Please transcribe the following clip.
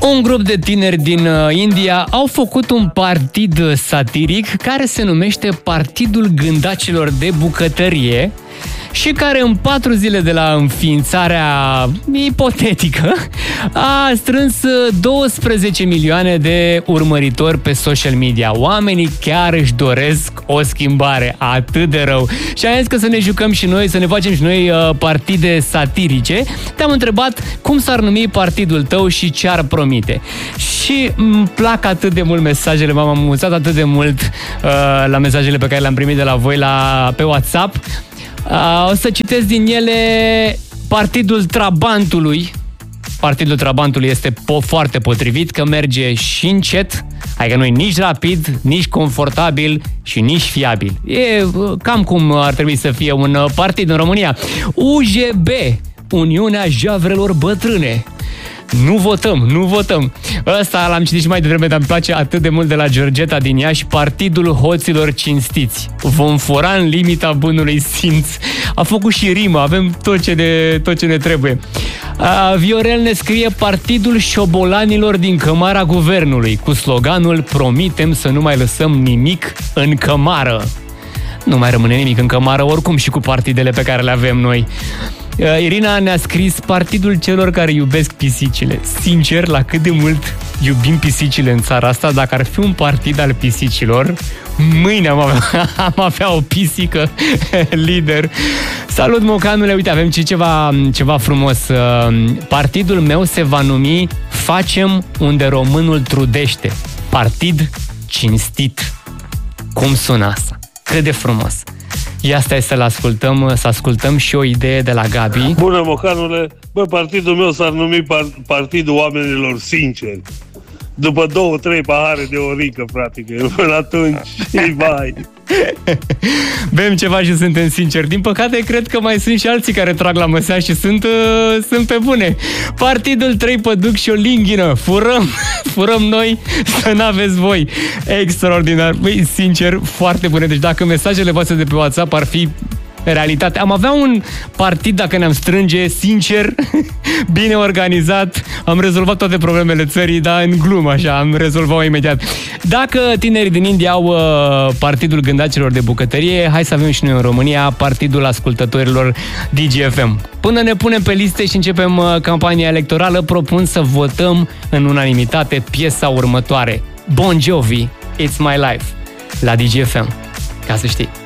Un grup de tineri din India au făcut un partid satiric care se numește Partidul Gândacilor de Bucătărie și care în 4 zile de la înființarea ipotetică a strâns 12 milioane de urmăritori pe social media. Oamenii chiar își doresc o schimbare, atât de rău. Și am zis că să ne jucăm și noi, să ne facem și noi partide satirice. Te-am întrebat cum s-ar numi partidul tău și ce ar promite. Și îmi plac atât de mult mesajele, m-am amuzat atât de mult la mesajele pe care le-am primit de la voi pe WhatsApp. O să citesc din ele Partidul Trabantului. Partidul Trabantului este foarte potrivit, că merge și încet, adică nu e nici rapid, nici confortabil și nici fiabil. E cam cum ar trebui să fie un partid în România. UJB, Uniunea Javrelor Bătrâne. Nu votăm. Ăsta l-am citit și mai devreme, dar îmi place atât de mult, de la Georgeta din Iași, Partidul Hoților Cinstiți. Vom fura în limita bunului simț. A făcut și rimă, avem tot ce ne trebuie. Viorel ne scrie Partidul Șobolanilor din Cămara Guvernului, cu sloganul Promitem să nu mai lăsăm nimic în cămară. Nu mai rămâne nimic în cămară oricum și cu partidele pe care le avem noi. Irina ne-a scris Partidul celor care iubesc pisicile. Sincer, la cât de mult iubim pisicile în țara asta, dacă ar fi un partid al pisicilor, mâine am avea o pisică lider. Salut, mocanule! Uite, avem ceva frumos. Partidul meu se va numi Facem unde românul trudește. Partid cinstit. Cum sună asta? Cât de frumos! Ia stai să ascultăm și o idee de la Gabi. Bună, mocanule! Bă, partidul meu s-ar numi Partidul Oamenilor Sinceri. După 2-3 pahare de orică, frate, că până atunci, vai. Bem ceva și suntem sinceri. Din păcate, cred că mai sunt și alții care trag la măsea și sunt pe bune. Partidul 3 păduc și o linghină. Furăm noi să n-aveți voi. Extraordinar. Băi, sincer, foarte bune. Deci dacă mesajele voastre de pe WhatsApp ar fi realitate. Am avea un partid dacă ne-am strânge, sincer, bine organizat, am rezolvat toate problemele țării, dar în glumă, așa, am rezolvat-o imediat. Dacă tinerii din India au Partidul Gândacilor de Bucătărie, hai să avem și noi în România Partidul Ascultătorilor DGFM. Până ne punem pe liste și începem campania electorală, propun să votăm în unanimitate piesa următoare. Bon Jovi, It's My Life, la DGFM, ca să știi.